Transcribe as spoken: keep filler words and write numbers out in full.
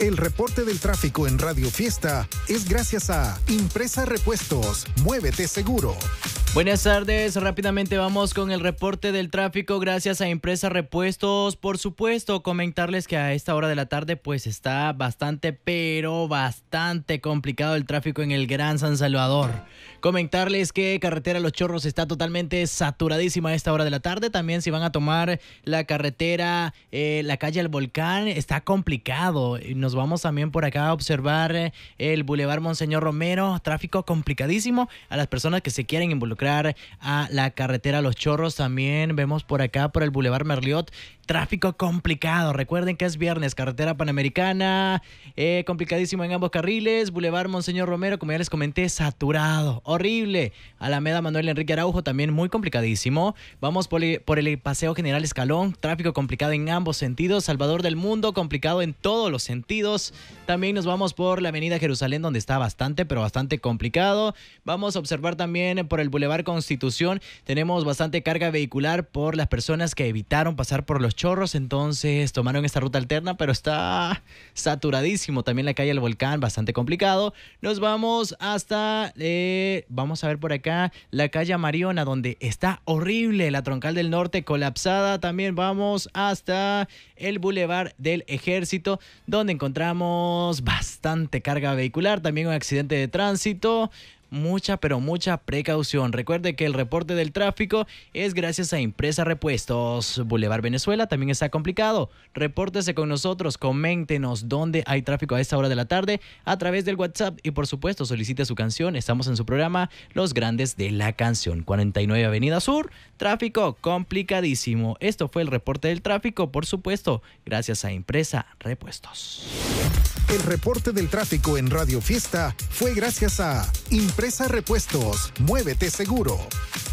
El reporte del tráfico en Radio Fiesta es gracias a Impresa Repuestos. Muévete seguro. Buenas tardes, rápidamente vamos con el reporte del tráfico gracias a Impresa Repuestos. Por supuesto, comentarles que a esta hora de la tarde pues está bastante, pero bastante complicado el tráfico en el Gran San Salvador. Comentarles que carretera Los Chorros está totalmente saturadísima a esta hora de la tarde. También si van a tomar la carretera, eh, la calle El Volcán, está complicado. Nos vamos también por acá a observar eh, el Boulevard Monseñor Romero, tráfico complicadísimo. A las personas que se quieren involucrar a la carretera Los Chorros, también vemos por acá por el Boulevard Merliot, tráfico complicado. Recuerden que es viernes, carretera Panamericana, eh, complicadísimo en ambos carriles. Boulevard Monseñor Romero, como ya les comenté, saturado, horrible. Alameda Manuel Enrique Araujo, también muy complicadísimo. Vamos por el, por el Paseo General Escalón, tráfico complicado en ambos sentidos. Salvador del Mundo, complicado en todos los sentidos. También nos vamos por la Avenida Jerusalén, donde está bastante, pero bastante complicado. Vamos a observar también por el Boulevard Constitución, tenemos bastante carga vehicular por las personas que evitaron pasar por Los Chorros, entonces tomaron esta ruta alterna, pero está saturadísimo. También la calle El Volcán, bastante complicado. Nos vamos hasta, eh, vamos a ver por acá, la calle Mariona, donde está horrible, la Troncal del Norte colapsada. También vamos hasta el Boulevard del Ejército, donde encontramos bastante carga vehicular, también un accidente de tránsito. Mucha, pero mucha precaución. Recuerde que el reporte del tráfico es gracias a Impresa Repuestos. Boulevard Venezuela también está complicado. Repórtese con nosotros, coméntenos dónde hay tráfico a esta hora de la tarde a través del WhatsApp y por supuesto solicite su canción. Estamos en su programa Los Grandes de la Canción. cuarenta y nueve Avenida Sur, tráfico complicadísimo. Esto fue el reporte del tráfico, por supuesto, gracias a Impresa Repuestos. El reporte del tráfico en Radio Fiesta fue gracias a Impresa Repuestos. Muévete seguro.